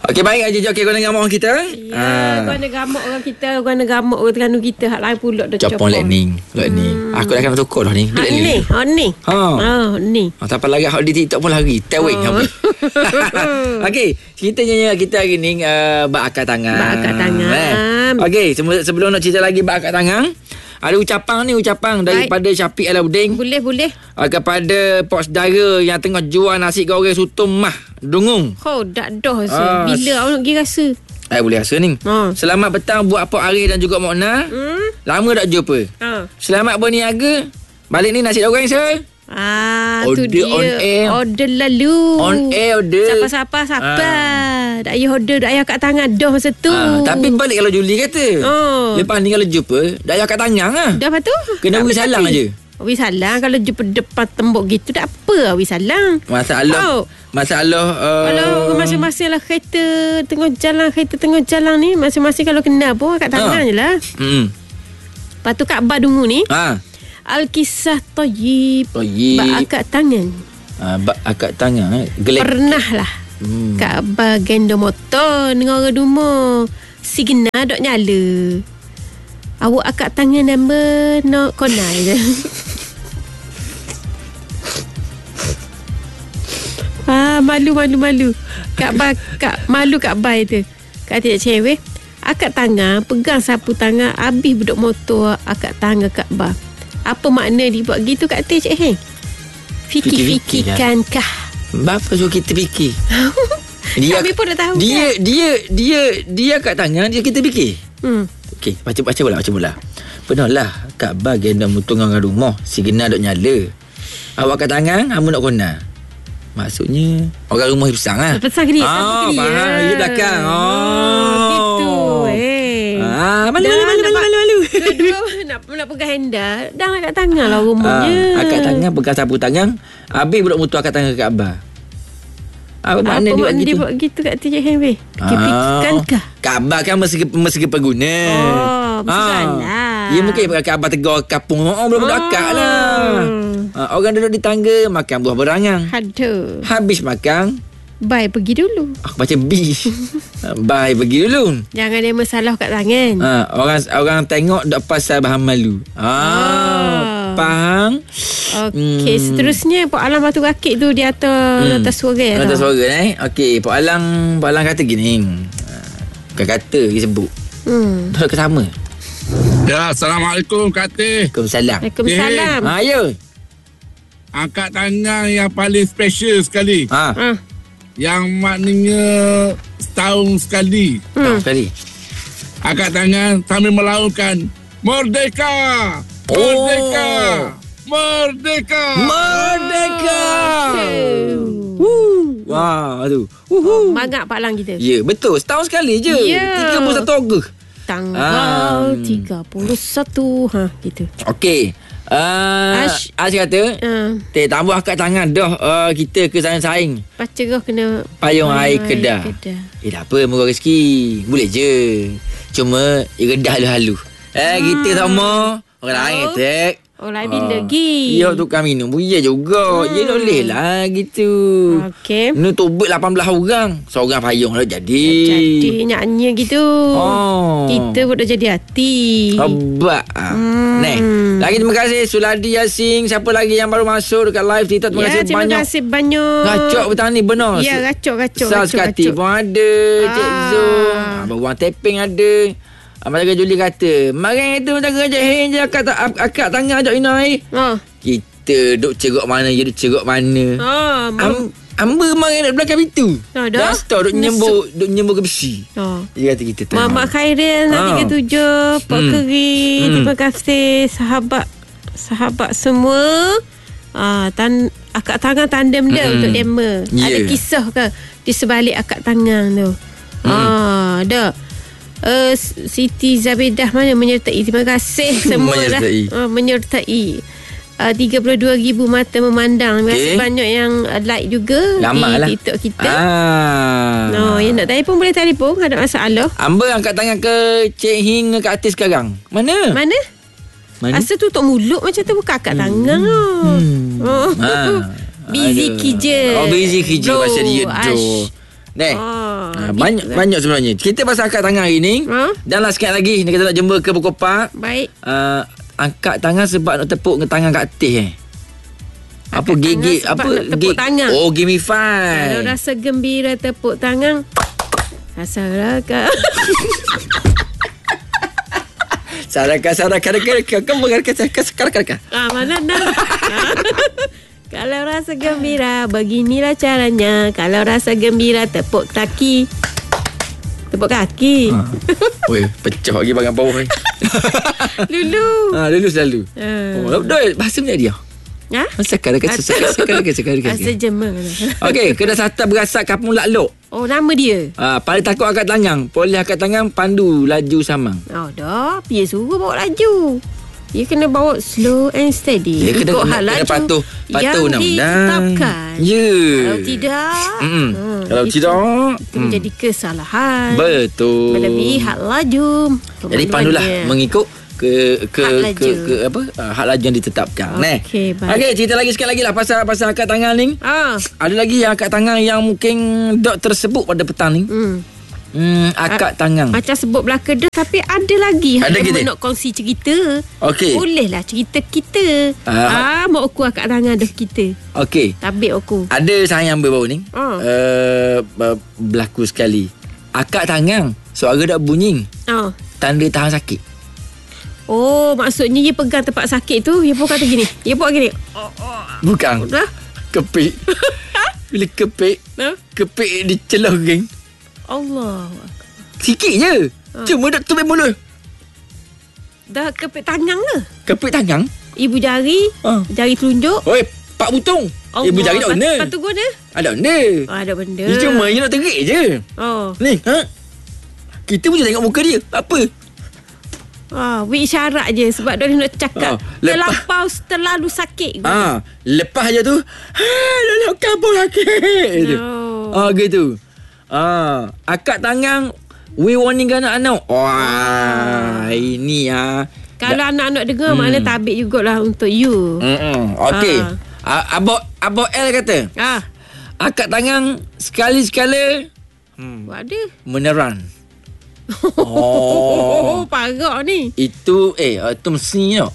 Okey, baik Haji Jok. Okey, guna gamuk orang kita. Ya, guna gamuk orang kita, guna gamuk orang Terengganu kita. Hak lain pula dah Copon lightning. Aku dah akan tukar dah ni. Ni. Ni. Tak apa lagi hak di TikTok pun lari. Tewing apa. Okey, ceritanya kita hari ni bak akad tangan. Okey, sebelum nak cerita lagi bak akad tangan, ada ucapan daripada Syafiq Alauddin. Boleh. Kepada pok saudara yang tengah jual nasi goreng soto mah Dungung. Dak dah bila awak nak pergi rasa. Boleh rasa ni. Selamat petang buat Pok Arif dan juga Mok Na. Lama tak jumpa. Selamat berniaga. Balik ni nasi goreng sir. Tu dia on air. Order lalu. On air order. Siapa. Tak payah order, tak payah kat tangan dah masa tu. Tapi balik kalau Juli kata. Lepas ni kalau jumpa, tak payah kat tangan lah. Dah apa tu? Kena wis salang aja. Wis salang kalau jumpa depan tembok gitu tak apa wis salang. Masalah kalau masing-masing lah kereta tengah jalan ni, masing-masing kalau kenal pun kat tangan je lah. Lepas tu Kaabah Dungu ni. Al-Kisah Tayyib. Bak akad tangan. Bak akad tangan. Pernah lah. Kaabah gendong motor dengan orang rumah. Signal dok nyala. Awak akad tangan nama nak konai je. Malu. Malu Kaabah itu. Kata cewek, akad tangan, pegang sapu tangan, habis duduk motor akad tangan Kaabah. Apa makna dibuat gitu Kak Teh Cik Heng? Fikir-fikirkankah? Bapa suruh kita fikir. Kami pun dah tahu. Dia kat tangan dia kita fikir. Okey, baca bola. Penahlah Kaabah gendong mutungan dengan rumah, signal dok nyala. Awak kat tangan, kamu nak kona. Maksudnya orang rumah besar lah. Besar ke dia? Faham. Dia belakang. Gitu. Malu. Dua nak pegang handal. Dah kat tangan lah rumahnya. Akad tangan, pegang sapu tangan. Habis budak mutu akad tangan ke Kaabah. Apa makna dia buat gitu Kak Cik Heng? Fikirkankah? Kaabah kan mesti pengguna. Masalah. Ya mungkin Kaabah tegur kapung. Belum akad lah. Orang duduk di tangga makan buah berangan. Aduh. Habis makan, bye pergi dulu. Aku baca B. Bye pergi dulu. Jangan ada masalah kat tangan. Orang tengok dak pasal bahan malu. Faham? Okey, seterusnya Pak Alang Batu Rakit tu di atas suara. Atas suara Okey, Pak Alang kata gini. Bukan kata dia sebut. Tak ada sama. Ya, Assalamualaikum Kak Teh. Waalaikumsalam. Ya. Angkat tangan yang paling special sekali. Yang maknanya setahun sekali. Angkat tangan sambil melautkan Merdeka! Merdeka! Wah, aduh. Mangap Pak Lang kita. Ya, betul. Setahun sekali je. 31 Ogos. Tanggal 31. Gitu. Okey. Ash kata tambah akad tangan dah kita ke sana saing. Lepas cerah kena payung air Kedah. Tak apa, murah rezeki. Boleh je. Cuma redah halu-halu. Kita sama orang lain tek. Orang lain bila lagi? Ya, tukar minum pun ya juga. Ya, boleh lah gitu. Okey. Ni tubik 18 orang. Seorang payung lah jadi. Jadi nyanyi gitu. Kita pun dah jadi hati. Hebat. Lagi terima kasih Suladi Yasin. Siapa lagi yang baru masuk dekat live kita? Terima kasih banyak. Terima kasih banyak. Racok petang ni benar. Ya, racok. Saskati pun ada. Cik Zul. Abang Teping ada. Abang Jaga Juli kata, mari itu Jaga Cik Heng je akad tangan ajak Ina air. Kita duk cerok mana je, duk cerok mana. Amba mari nak belakang pintu. Dah stop duk nyembur ke besi. Dia kata kita tahu. Mama Khairil 37 Pak Keri. Terima kasih sahabat semua. Akad tangan tandem dia untuk Emma. Ada kisah ke di sebalik akad tangan tu? Ada. Siti Zabidah mana menyertai. Terima kasih semua menyertai. 32,000 mata memandang. Terima kasih banyak yang like juga. Lama di TikTok kita. Yang nak telefon boleh telefon. Ada masalah. Amba angkat tangan ke Cik Hing ke artis sekarang. Mana? Asal tutup mulut macam tu, bukan akad tangan. Busy kerja. Busy kerja pasal dia tu. Banyak sebenarnya. Kita pasal angkat tangan hari ni. Dan lah sikit lagi ni kita nak jumpa ke pukul 4. Baik. Angkat tangan sebab nak tepuk tangan kat atas apa gigit apa tepuk tangan. Oh, give me five. Kalau rasa gembira tepuk tangan. Saraka. Saraka. Mana dah. Kalau rasa gembira, beginilah caranya. Kalau rasa gembira, tepuk kaki. Tepuk kaki. Oi, pecah lagi bagian bawah ni. Lulu. Lulu selalu. Bahasa mana dia? Ha? Sekarang. Asa Jerman. Okey, kena sata berasap kapung laklok. Oh, nama dia. Paling takut angkat tangan. Boleh angkat tangan, pandu laju samang. Oh, dah. Dia suruh bawa laju. Dia kena bawa slow and steady. Dia kena patuh yang ditetapkan. Kalau tidak, kalau tidak, itu menjadi kesalahan. Betul. Melebihi hak laju. Jadi pandulah mengikut hak laju yang ditetapkan. Okey, baik. Okey, cerita lagi sekali lagi lah pasal angkat tangan ni. Ada lagi yang angkat tangan yang mungkin dok tersebut pada petang ni. Angkat tangan macam sebut belaka dah. Tapi ada lagi yang nak kongsi cerita. Okey. Bolehlah cerita kita. Mak aku angkat tangan dah kita. Okey. Tabik aku. Ada sayang baru ni. Berlaku sekali. Angkat tangan, suara dak bunyi. Tanda tahan sakit. Oh, maksudnya dia pegang tempat sakit tu, dia pun kata gini. Dia buat gini. Bukan. Kepik. Bila kepik, kepik dicelah geng. Allah. Sikit je. Cuma dak tubik mulut. Dah kepik tangan ke? Kepik tangan? Ibu jari, jari telunjuk. Oi, 4 butung. Ibu jari dak benda. Lepas tu guna? Ada benda. Ada benda. Dia cuma nak terik je. Ni, kita pun tengok muka dia. Apa? Beri isyarat je sebab dia nak cakap terlalu sakit. Lepas je tu, lalu kabur sakit. Gitu. Angkat tangan, we warning anak-anak. Ini kalau anak-anak dengar, maknanya tabik jugalah untuk you. Okey. Abang L kata, angkat tangan sekali-sekala. Ada meneran. Parah ni. Itu mesti tau.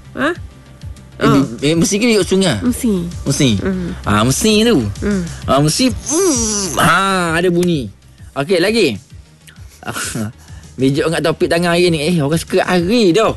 Mesti ke ikut sungai? Mesti. Mesti tu. Mesti. Ada bunyi. Okey, lagi. Meja angkat topik tangan hari ni. Orang suka hari dah.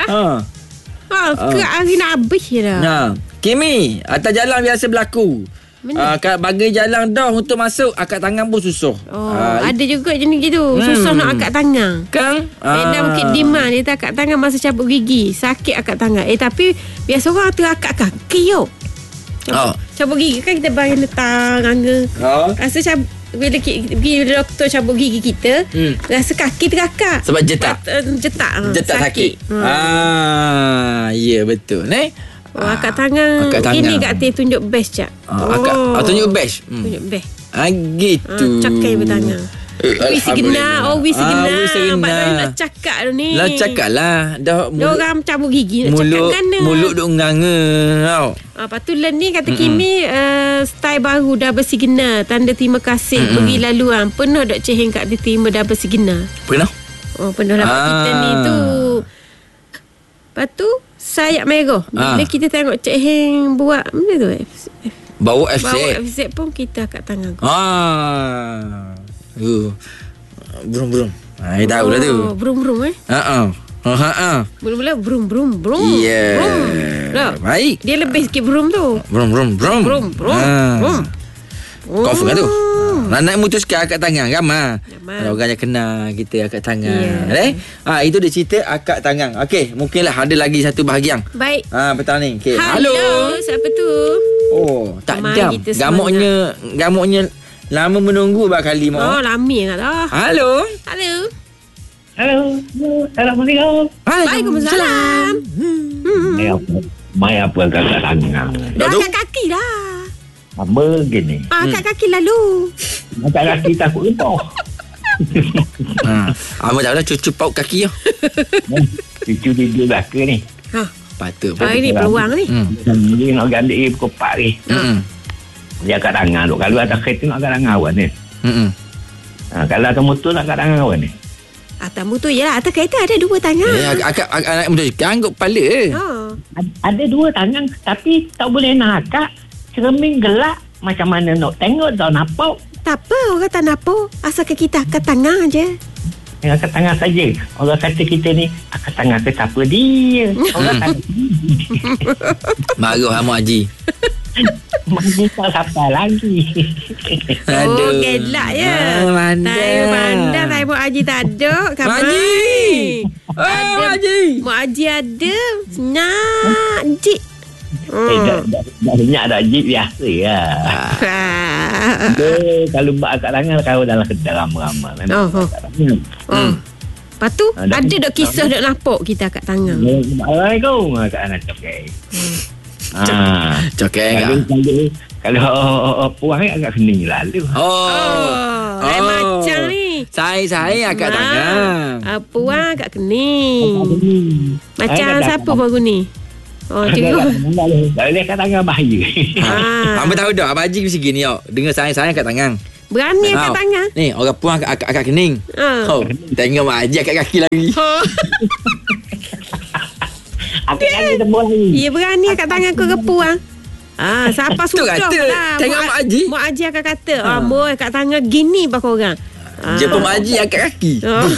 Suka hari nak habis dah. Kimi, atas jalan biasa berlaku. Bagi jalan dah untuk masuk, angkat tangan pun susah. Ada juga jenis gitu. Susah nak angkat tangan kan. Benda Bukit Dimah, dia tak angkat tangan masa cabut gigi. Sakit angkat tangan. Tapi biasa orang tu angkat kaki yo. Cabut gigi kan kita bayang letang angga. Rasa bila doktor cabut gigi kita, rasa kaki terakak sebab jetak sakit. Ya, betul. Angkat tangan. Ini kat Teh tunjuk best cak. Tunjuk best. Tunjuk best. Gitu. Cakai bertangan. Wisi genah. Wisi genah. Badan nak cakap tu ni. Lah cakap lah. Dah orang cabut gigi nak cakap mana. Mulut duk nganga tau. Lepas tu Len ni kata Kimi, style baru dah bersih genah. Tanda terima kasih beri laluan. Pernah dok ceheng kat dia terima dah bersih genah. Pernah? Pernah lah kita ni tu. Lepas tu sayap merah. Bila kita tengok Cik Heng buat benda tu bawa FZ pun kita angkat tangan. Brum. Tahu lah tu. Brum Brum. Yeah. Baik. Dia lebih sikit brum tu. Brum. Kau kan tu. Nak memutuskan angkat tangan ramai. Kalau orang yang kenal kita angkat tangan. Itu dia cerita angkat tangan. Okey, mungkinlah ada lagi satu bahagian. Baik. Petang ni. Okay. Halo. Siapa tu? Tak jam. Gamuknya lama menunggu bakali mau. Lama tak dah. Halo. Assalamualaikum. Waalaikumsalam. Mai apa angkat tangan? Dah angkat kaki dah. Apa gini? Angkat kaki lalu. Angkat kaki takut lupa. Abang tak ada cucu paut kaki yo. Cucu dia belaka ni. Patut. Ini peluang ni. Dia nak gandik pukul 4 ni. Dia angkat tangan tu. Kalau ada kereta nak angkat tangan awak ni. Kalau atas motor nak kat tangan kawan ni. Atas motor yelah. Atas kereta ada 2 tangan. Akak anak muda kangguk kepala. Ada 2 tangan tapi tak boleh nak akak. Cermin gelap. Macam mana nak tengok tak nampak. Tak apa, orang tak nampak. Asalkan kita angkat tangan je. Angkat tangan saja. Orang kata kita ni angkat tangan ke siapa dia. Orang kata Marah Mak Haji. Mandi tak siapa lagi. Oh, gelak je. Saya pandang saya Mak Haji tak ada. Mak Haji. Mak Haji. Mak Haji ada. Senyak jik. Dah senyak dah jeep biasa lah. Kalau buat kat tangan kalau dalam kedai ramai-ramai Lepas tu ada dok kisah dok nampak kita kat tangan. Assalamualaikum kat anak cokai. Cokai kalau puang agak kening lalu. Lain macam ni. Saya kat tangan. Puang agak kening. Macam siapa baru ni? Cikgu. Tak boleh kat tangan bahaya. Abang tahu dah Abang Haji mesti gini dengar sayang kat tangan. Berani kat tangan. Ni orang puang akak kening. Tengok Mak Haji kat kaki lagi. Akak kaki tembus lagi. Ya berani kat tangan kau kepuang. Siapa sudah lah. Tengok Mak Haji. Mak Haji akan kata, boy kat tangan gini bah korang. Jumpa Mak Haji angkat kaki.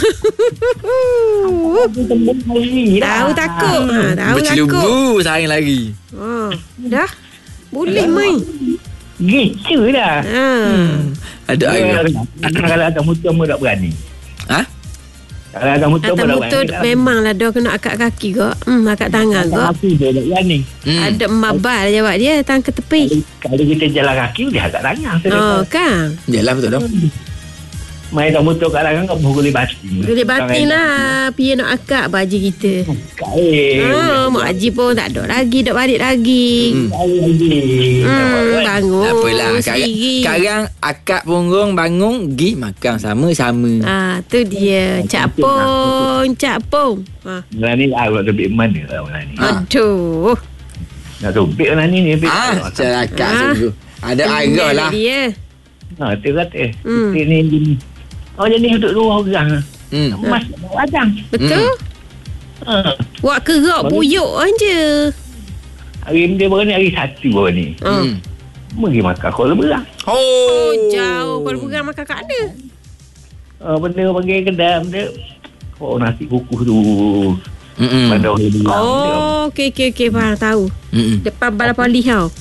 Tahu takut. Tahu takut. Bercelubu sayang lagi. Dah. Boleh main. Gitu dah. Ada air. Kalau atas motor pun tak berani. Kalau atas motor pun tak berani. Memanglah dia kena akak kaki kok. Akak tangan kok. Kaki dia tak berani. Ada mabal jawab dia tang ke tepi. Kalau kita jalan kaki boleh akak tangan. Kan? Yalah betul dah. Main tak motor kat tangan kau boleh batin. Boleh batin lah. Piye nak akak baji kita. Mak Haji pun tak ada lagi. Dok balik lagi. Bangun. Tak apalah. Sekarang akak punggung bangun pergi makan sama-sama. Tu dia. Cak Pong. Bulan ni nak tebik mana lah bulan ni. Aduh. Nak tebik bulan ni. Macam akak sungguh. Ada arah lah. Dia. Dia kata. Kita ni. Jadi untuk 2 orang. Mas wadang. Betul? Wak kerap puyuk je. Hari dia baru ni hari Sabtu baru ni. Pergi makan Kuala Berang. Jauh. Kuala Berang makan kat mana? Benda panggil kedai benda. Nasi kukuh tu. Pada orang bilang. Okey. Faham tahu. Depan balapoli tau.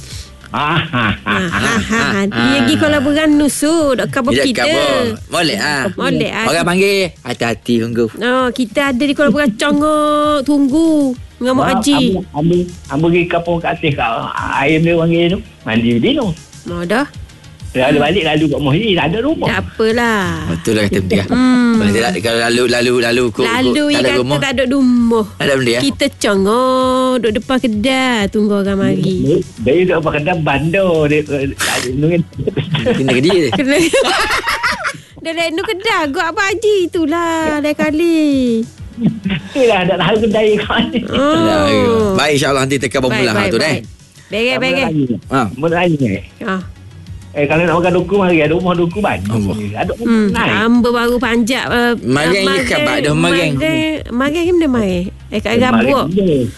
Dia pergi Kuala Berang nusu dok kabur kita. Boleh orang panggil hati-hati tunggu. Kita ada di Kuala Berang congok tunggu dengan Mak Haji. Ambil pergi kapal kat atas air dia panggil tu. Mandi dia tu. Dah. Dia ada balik lalu kat Mohri tak ada rumah. Tak apalah. Betul lah kata dia. Kalau lalu tak ada rumah. Tak ada rumah. Ada benda kita congok duduk depan kedai tunggu orang mari. Dia duduk depan kedai bandar dia kena ke dia. Dia lenu kedai gua Abang Haji itulah lain kali. Itulah dah tahu kedai kan. Baik insya-Allah nanti tekan bermula tu deh. Beres. Mula ni. Kalau nak makan duku mari ada rumah duku banyak. Ada hamba baru panjat mareng ni khabar dah mareng. Mareng ni mareng. Kat Rabu.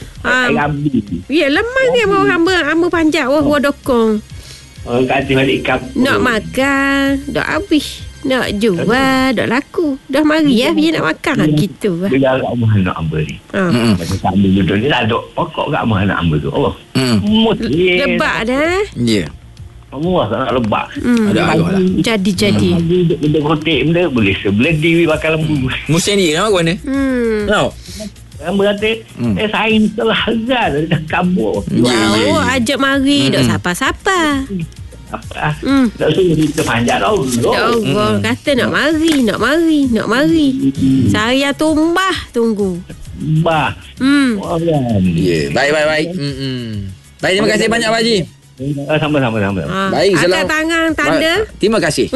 Ya lemah dia baru hamba panjat wah dokong. Kat balik kap. Nak makan, dak habis. Nak jual, dak laku. Dah mari dia nak makan gitu lah. Dia kat rumah nak hamba ni. Macam sambil duduk ni tak ada pokok kat rumah nak hamba tu. Lebak dah. Ya. Semua sangat lebak. Ada arah lah. Jadi. Benda kotek benda boleh sebelah diri bakal lembu. Musim ni kenapa mana? Tahu? Yang berkata, saing telah hazard dah kabur. Ajak mari dok sapa-sapa. Tak suruh kita panjat tau. Kata nak mari. Saya tumbah tunggu. Bah. Ya, baik. Baik, terima kasih banyak Pak Haji. Sama-sama. Baik, angkat tangan tanda. Terima kasih.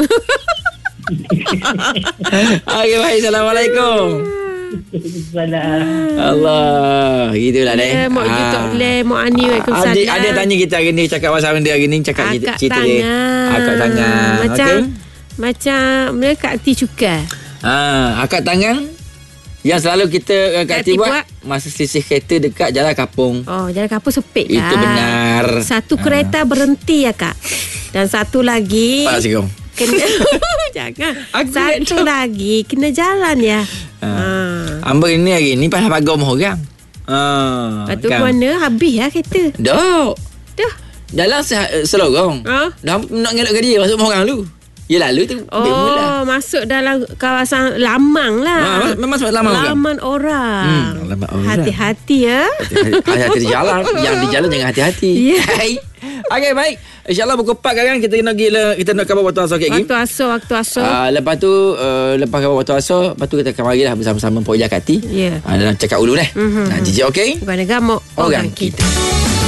Okey, baik. Assalamualaikum. Allah, gitulah deh. Mak jutok le, mak ani Waalaikumsalam. Ada tanya kita hari ni cakap pasal benda hari ni cakap cerita dia. Akak tangan. Macam Macam mereka kat Ati Cukai. Akak tangan yang selalu kita Kak Ati buat masa selisih kereta dekat Jalan Kapung. Jalan Kapung sempit kan. Itu benar. Satu kereta berhenti ya Kak. Dan satu lagi Pak Sikong kena jangan. Satu lagi kena jalan ya. Ambil ini hari ni pasal pagar rumah orang. Lepas tu kan. Mana habis ya kereta. Dah. Jalan selorong. Dah nak ngelak ke dia masuk rumah orang dulu. Ya lalu tu masuk dalam kawasan Lamang lah. Memang sebab Laman orang. Laman orang. Hati-hati ya. Hati-hati di jalan. Yang di jalan jangan hati-hati. Okey, baik. InsyaAllah pukul 4 kan kita nak khabar waktu asar sikit lagi. Waktu asar. Lepas tu lepas khabar waktu asar, lepas tu kita akan marilah bersama-sama Pok Ija Kati. Ya. Dalam cakap ulu dah. Jijik okey? Bukan gamuk orang kita.